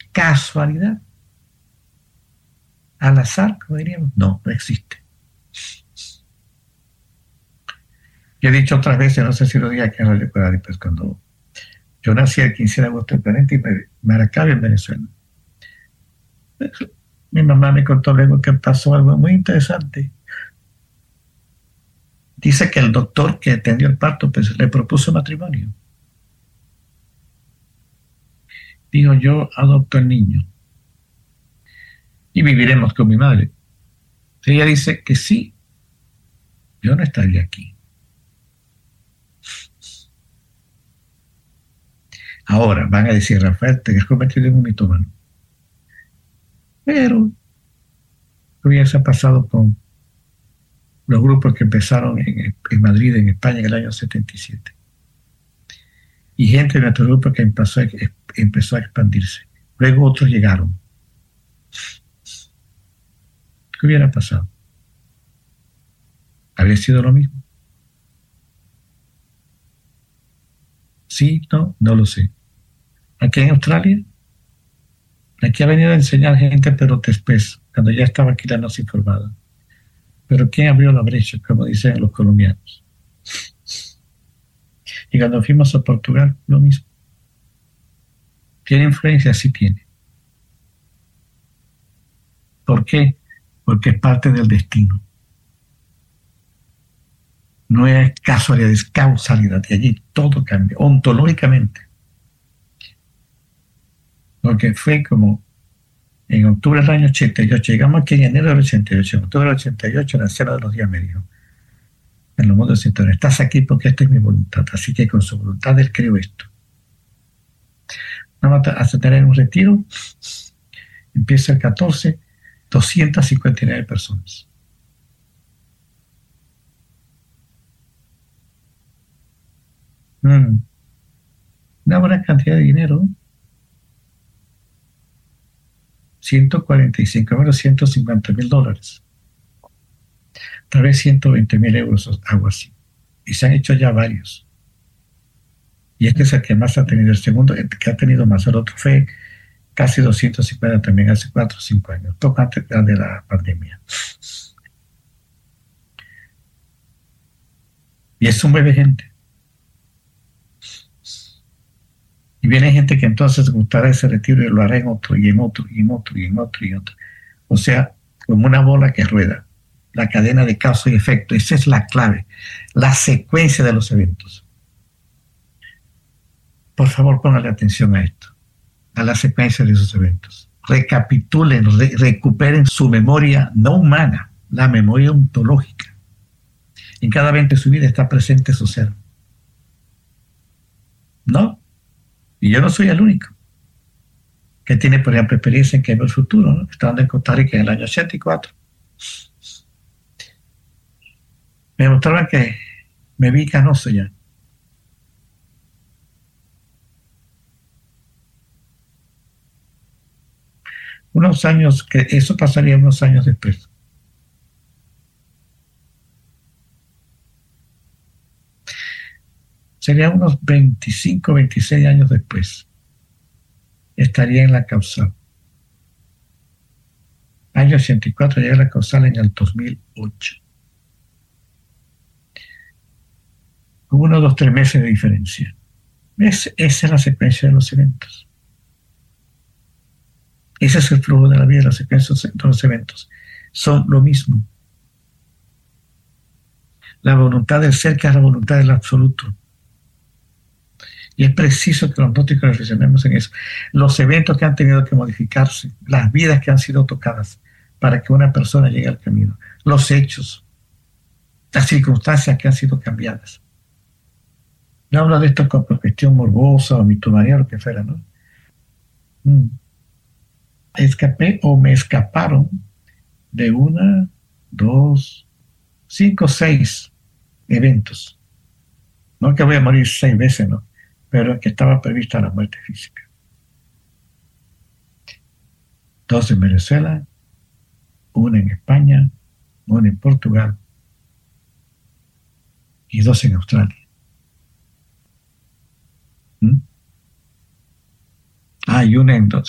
¿Casualidad? ¿Al azar, como diríamos? No, no existe. Yo he dicho otras veces, no sé si lo dije aquí en Radio Ecuador, pues cuando yo nací el 15 de agosto del 40 y Maracaibo, en Venezuela. Mi mamá me contó luego que pasó algo muy interesante. Dice que el doctor que atendió el parto pues, le propuso matrimonio. Dijo, yo adopto al niño y viviremos con mi madre. Ella dice que sí, yo no estaría aquí. Ahora van a decir, Rafael, te has convertido en un mitómano. Pero, ¿qué hubiese pasado con los grupos que empezaron en Madrid, en España, en el año 77? Y gente de nuestro grupo que empezó a expandirse. Luego otros llegaron. ¿Qué hubiera pasado? ¿Habría sido lo mismo? Sí, no, no lo sé. Aquí en Australia, aquí ha venido a enseñar gente, pero después, cuando ya estaba aquí la no se informada. Pero ¿quién abrió la brecha? Como dicen los colombianos. Y cuando fuimos a Portugal, lo mismo. ¿Tiene influencia? Sí tiene. ¿Por qué? Porque es parte del destino. No es casualidad, es causalidad. Y allí todo cambia, ontológicamente. Porque fue como en octubre del año 88, llegamos aquí en enero del 88, en octubre del 88, en el cielo de los días me dijo, en los mundos sectores, estás aquí porque esta es mi voluntad, así que con su voluntad él creó esto. Vamos a tener un retiro, empieza el 14, 259 personas. Una buena cantidad de dinero, 145 mil, $150,000, tal vez 120,000 euros, algo así. Y se han hecho ya varios. Y este es el que más ha tenido. El segundo, el que ha tenido más, el otro fue casi 250 también hace 4 o 5 años, poco antes de la pandemia. Y es un bebé gente. Y viene gente que entonces gustará ese retiro y lo hará en otro, y en otro, y en otro, y en otro, y en otro. O sea, como una bola que rueda. La cadena de causa y efecto. Esa es la clave. La secuencia de los eventos. Por favor, póngale atención a esto. A la secuencia de esos eventos. Recapitulen, recuperen su memoria no humana, la memoria ontológica. En cada evento de su vida está presente su ser. ¿No? Y yo no soy el único que tiene, por ejemplo, experiencia en que ve el futuro, ¿no? Estando en Costa Rica en el año 84. Me mostraban que me vi canoso ya. Unos años, que eso pasaría unos años después. Sería unos 25, 26 años después. Estaría en la causal. Año 84, llega a la causal en el 2008. Con 1, 2, 3 meses de diferencia. Esa es la secuencia de los eventos. Ese es el flujo de la vida, la secuencia de los eventos. Son lo mismo. La voluntad del ser que es la voluntad del absoluto. Y es preciso que los gnósticos reflexionemos en eso. Los eventos que han tenido que modificarse, las vidas que han sido tocadas para que una persona llegue al camino, los hechos, las circunstancias que han sido cambiadas. No hablo de esto con cuestión morbosa o mitomanía o lo que fuera, ¿no? Escapé o me escaparon de 1, 2, 5, 6 eventos. No que voy a morir 6 veces, ¿no? Pero que estaba prevista la muerte física. 2 en Venezuela, 1 en España, 1 en Portugal y 2 en Australia. Y 1 en